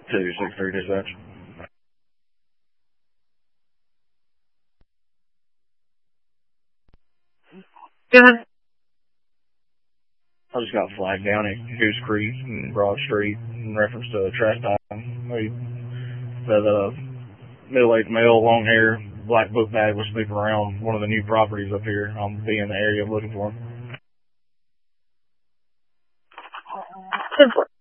263 dispatch. Good. I just got flagged down at Goose Creek and Broad Street in reference to trespassing. That middle-aged male, long hair, black book bag was snooping around one of the new properties up here. I'll be in the area looking for him. 10-4.